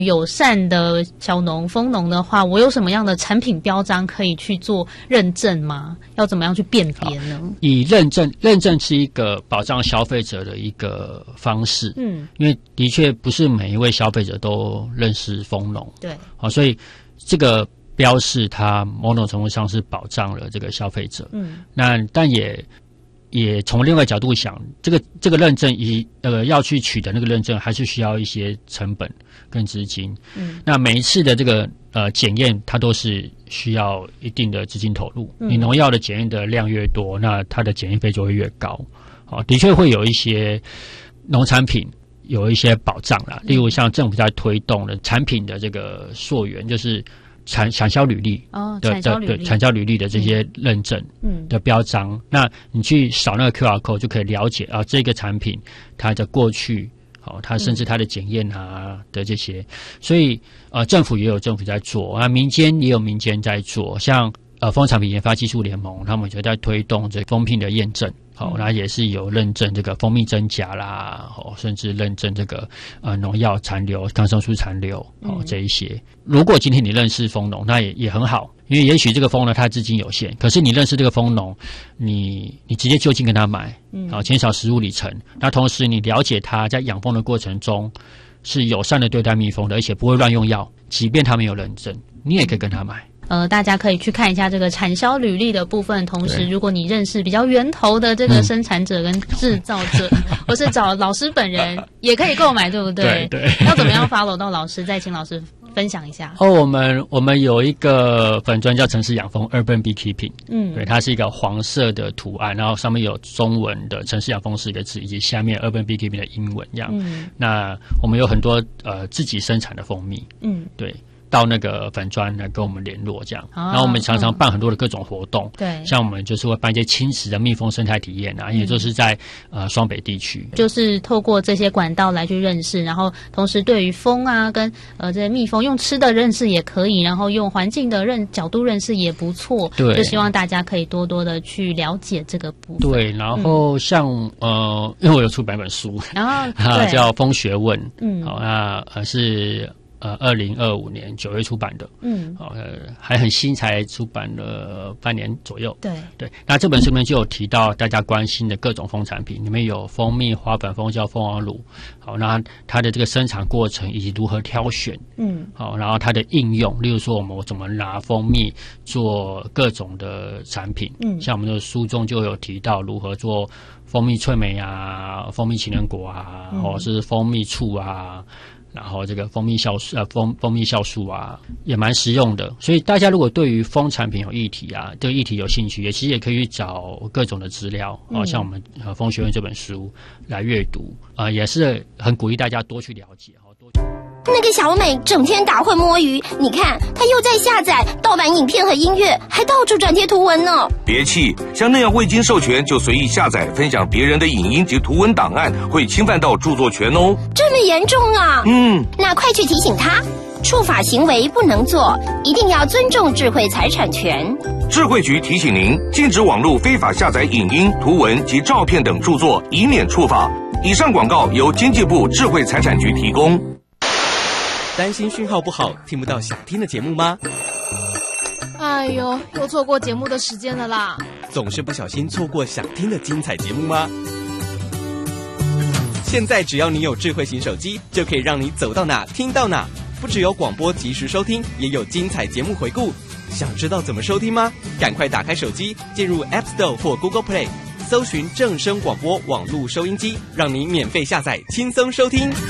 友善的小农、蜂农的话，我有什么样的产品标章可以去做认证吗？要怎么样去辨别呢？ 以认证是一个保障消费者的一个方式。因为的确不是每一位消费者都认识蜂农，对，所以这个标示它某种程度上是保障了这个消费者。但也从另外角度想，这个认证要去取得那个认证，还是需要一些成本跟资金。那每一次的这个检验，它都是需要一定的资金投入。你农药的检验的量越多，那它的检验费就会越高。的确会有一些农产品有一些保障啦，例如像政府在推动的产品的这个溯源，就是产销履历产销履历的这些认证的标章，那你去扫那个 QR code 就可以了解这个产品它的过去，它甚至它的检验的这些，所以政府也有政府在做民间也有民间在做，像蜂产品研发技术联盟，他们就在推动这蜂蜜的验证。那也是有认证这个蜂蜜真假啦，甚至认证这个农药残留、抗生素残留这一些。如果今天你认识蜂农，那也很好，因为也许这个蜂农他资金有限，可是你认识这个蜂农，你直接就近跟他买，减少食物里程。那同时你了解他在养蜂的过程中是友善的对待蜜蜂的，而且不会乱用药，即便他没有认证，你也可以跟他买。 大家可以去看一下这个产销履历的部分，同时如果你认识比较源头的这个生产者跟制造者，或是找老师本人也可以购买，对不对？对。要怎么样 follow 到老师？再请老师分享一下。 我们有一个粉专叫城市养蜂 Urban Beekeeping， 对，它是一个黄色的图案，然后上面有中文的城市养蜂4个字，以及下面 Urban Beekeeping 的英文这样。那我们有很多自己生产的蜂蜜，对。到那个粉专来跟我们联络这样，然后我们常常办很多的各种活动，对，像我们就是会办一些亲子的蜜蜂生态体验也就是在双北地区， 就是透过这些管道来去认识，然后同时对于蜂跟这些蜜蜂用吃的认识也可以，然后用环境的角度认识也不错，对，就希望大家可以多多的去了解这个部分。 对，然后像因为我有出版本书，然后叫《蜂学问》，那是2025年9月出版的，还很新，才出版了半年左右。对，那这本书里面就有提到大家关心的各种蜂产品，里面有蜂蜜、花粉、蜂胶、蜂王乳，那它的这个生产过程以及如何挑选，然后它的应用，例如说我们怎么拿蜂蜜做各种的产品，像我们的书中就有提到如何做蜂蜜脆梅蜂蜜情人果或是蜂蜜醋然后这个蜂蜜酵素也蛮实用的，所以大家如果对于蜂产品有议题这个议题有兴趣，其实也可以去找各种的资料像我们蜂学院这本书来阅读也是很鼓励大家多去了解那个小美整天打混摸鱼，你看她又在下载盗版影片和音乐，还到处转贴图文呢。 别气，像那样未经授权就随意下载分享别人的影音及图文档案，会侵犯到著作权哦。 这么严重啊？那快去提醒他，触法行为不能做，一定要尊重智慧财产权。 智慧局提醒您，禁止网络非法下载影音、图文及照片等著作，以免触法。以上广告由经济部智慧财产局提供。 担心讯号不好，听不到想听的节目吗？ 哎呦，又错过节目的时间了啦！ 总是不小心错过想听的精彩节目吗？现在只要你有智慧型手机，就可以让你走到哪听到哪。不只有广播及时收听，也有精彩节目回顾。想知道怎么收听吗？赶快打开手机，进入 App Store 或 Google Play， 搜寻正声广播网络收音机，让你免费下载，轻松收听。